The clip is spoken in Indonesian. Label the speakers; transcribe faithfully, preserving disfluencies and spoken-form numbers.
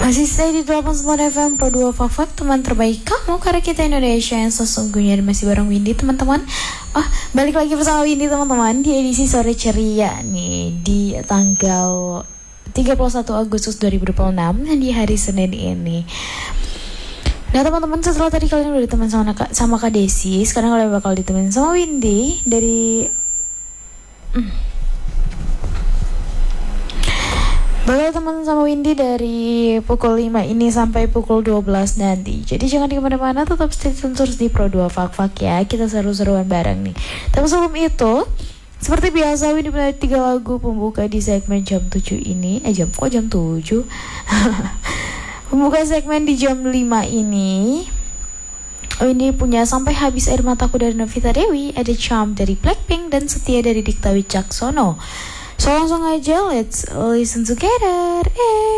Speaker 1: Masih stay di delapan puluh sembilan F M Pro dua Fak teman terbaik kamu, karena kita Indonesia yang sesungguhnya. Dan masih bareng Windy teman-teman. Oh, balik lagi bersama Windy teman-teman di edisi sore ceria nih di tanggal tiga puluh satu Agustus dua ribu dua puluh enam di hari Senin ini. Nah teman-teman, setelah tadi kalian udah ditemen sama, sama Kak Desi, sekarang kalian bakal ditemen sama Windy dari hmm. Bakal teman sama Windy dari pukul lima ini sampai pukul dua belas nanti. Jadi jangan di kemana-mana, tetap stay tune terus di Pro dua Fak-Fak ya. Kita seru-seruan bareng nih. Tapi sebelum itu, seperti biasa Windy punya tiga lagu pembuka di segmen jam tujuh ini. Eh jam kok jam tujuh? Pembuka segmen di jam lima ini. Windy punya Sampai Habis Air Mataku dari Novita Dewi, ada Charm dari Blackpink, dan Setia dari Dikta Wicaksono. So langsung aja let's listen together. Eh.